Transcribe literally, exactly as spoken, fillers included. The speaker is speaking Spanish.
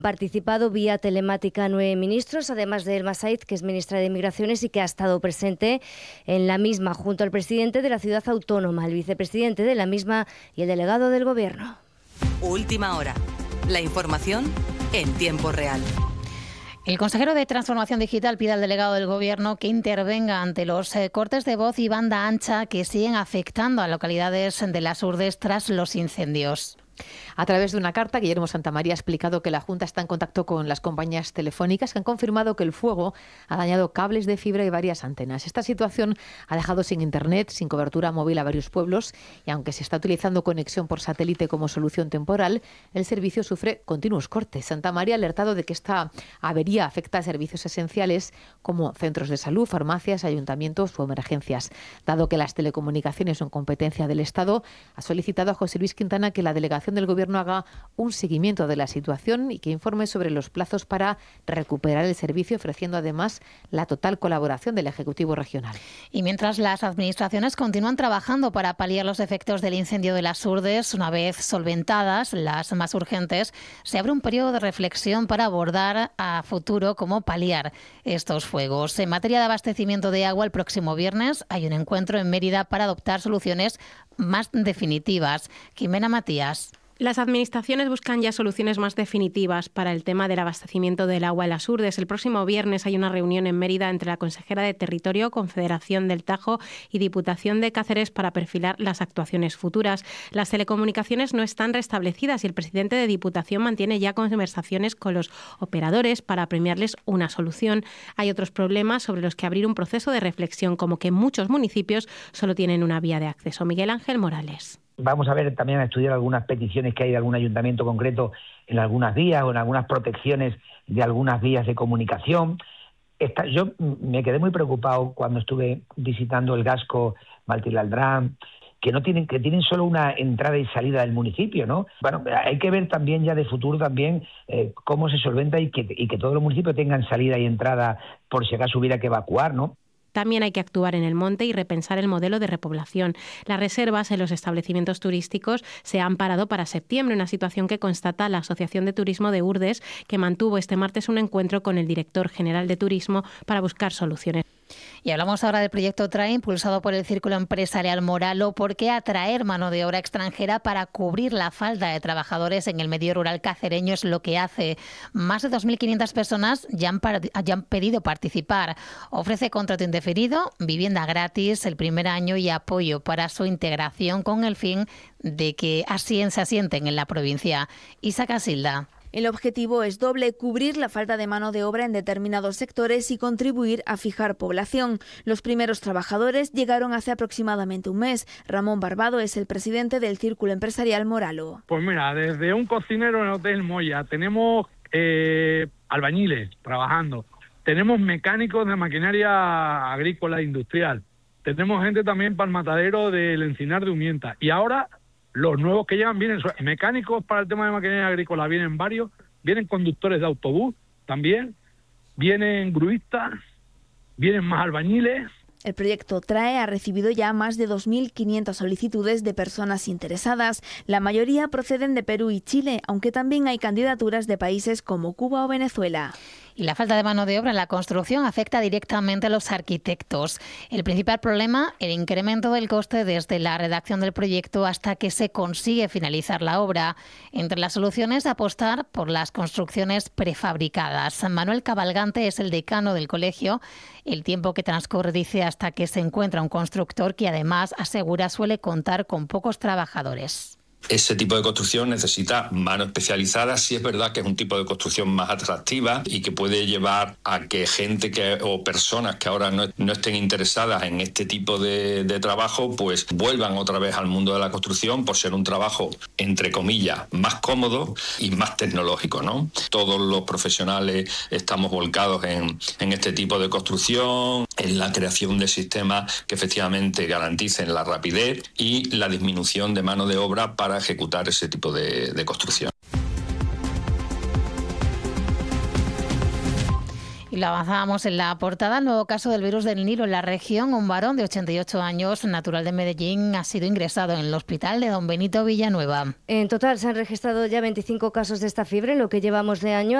Participado vía telemática nueve ministros, además de Elma Saiz, que es ministra de Migraciones y que ha estado presente en la misma junto al presidente de la ciudad autónoma, el vicepresidente de la misma y el delegado del Gobierno. Última hora. La información en tiempo real. El consejero de Transformación Digital pide al delegado del Gobierno que intervenga ante los eh, cortes de voz y banda ancha que siguen afectando a localidades de las Urdes tras los incendios. A través de una carta, Guillermo Santamaría ha explicado que la Junta está en contacto con las compañías telefónicas que han confirmado que el fuego ha dañado cables de fibra y varias antenas. Esta situación ha dejado sin internet, sin cobertura móvil a varios pueblos y aunque se está utilizando conexión por satélite como solución temporal, el servicio sufre continuos cortes. Santamaría ha alertado de que esta avería afecta a servicios esenciales como centros de salud, farmacias, ayuntamientos o emergencias. Dado que las telecomunicaciones son competencia del Estado, ha solicitado a José Luis Quintana que la delegación del Gobierno haga un seguimiento de la situación y que informe sobre los plazos para recuperar el servicio, ofreciendo además la total colaboración del Ejecutivo Regional. Y mientras las administraciones continúan trabajando para paliar los efectos del incendio de las Urdes, una vez solventadas las más urgentes, se abre un periodo de reflexión para abordar a futuro cómo paliar estos fuegos. En materia de abastecimiento de agua, el próximo viernes hay un encuentro en Mérida para adoptar soluciones más definitivas. Jimena Matías. Las administraciones buscan ya soluciones más definitivas para el tema del abastecimiento del agua en las Urdes. El próximo viernes hay una reunión en Mérida entre la consejera de Territorio, Confederación del Tajo y Diputación de Cáceres para perfilar las actuaciones futuras. Las telecomunicaciones no están restablecidas y el presidente de Diputación mantiene ya conversaciones con los operadores para premiarles una solución. Hay otros problemas sobre los que abrir un proceso de reflexión, como que muchos municipios solo tienen una vía de acceso. Miguel Ángel Morales. Vamos a ver también a estudiar algunas peticiones que hay de algún ayuntamiento concreto en algunas vías o en algunas protecciones de algunas vías de comunicación. Esta, yo me quedé muy preocupado cuando estuve visitando el Gasco Maltilaldrán, que no tienen, que tienen solo una entrada y salida del municipio, ¿no? Bueno, hay que ver también ya de futuro también eh, cómo se solventa y que, y que todos los municipios tengan salida y entrada por si acaso hubiera que evacuar, ¿no? También hay que actuar en el monte y repensar el modelo de repoblación. Las reservas en los establecimientos turísticos se han parado para septiembre, una situación que constata la Asociación de Turismo de Urdes, que mantuvo este martes un encuentro con el director general de Turismo para buscar soluciones. Y hablamos ahora del proyecto TRAE, impulsado por el Círculo Empresarial Moralo, porque atraer mano de obra extranjera para cubrir la falta de trabajadores en el medio rural cacereño es lo que hace. Más de dos mil quinientas personas ya han, ya han pedido participar. Ofrece contrato indefinido, vivienda gratis el primer año y apoyo para su integración con el fin de que así se asienten en la provincia. Isa Casilda. El objetivo es doble: cubrir la falta de mano de obra en determinados sectores y contribuir a fijar población. Los primeros trabajadores llegaron hace aproximadamente un mes. Ramón Barbado es el presidente del Círculo Empresarial Moralo. Pues mira, desde un cocinero en el Hotel Moya, tenemos eh, albañiles trabajando, tenemos mecánicos de maquinaria agrícola e industrial, tenemos gente también para el matadero del Encinar de Umienta y ahora... Los nuevos que llegan vienen mecánicos para el tema de maquinaria agrícola, vienen varios, vienen conductores de autobús también, vienen gruistas, vienen más albañiles. El proyecto TRAE ha recibido ya más de dos mil quinientas solicitudes de personas interesadas. La mayoría proceden de Perú y Chile, aunque también hay candidaturas de países como Cuba o Venezuela. Y la falta de mano de obra en la construcción afecta directamente a los arquitectos. El principal problema, el incremento del coste desde la redacción del proyecto hasta que se consigue finalizar la obra. Entre las soluciones, apostar por las construcciones prefabricadas. Manuel Cabalgante es el decano del colegio. El tiempo que transcurre, dice, hasta que se encuentra un constructor que además asegura suele contar con pocos trabajadores. Ese tipo de construcción necesita mano especializada. Sí es verdad que es un tipo de construcción más atractiva y que puede llevar a que gente que o personas que ahora no, no estén interesadas en este tipo de, de trabajo pues vuelvan otra vez al mundo de la construcción por ser un trabajo, entre comillas, más cómodo y más tecnológico, ¿no? Todos los profesionales estamos volcados en, en este tipo de construcción, en la creación de sistemas que efectivamente garanticen la rapidez y la disminución de mano de obra para ejecutar ese tipo de, de construcción. Y lo avanzábamos en la portada. El nuevo caso del virus del Nilo en la región. Un varón de ochenta y ocho años, natural de Medellín, ha sido ingresado en el hospital de Don Benito Villanueva. En total se han registrado ya veinticinco casos de esta fiebre en lo que llevamos de año.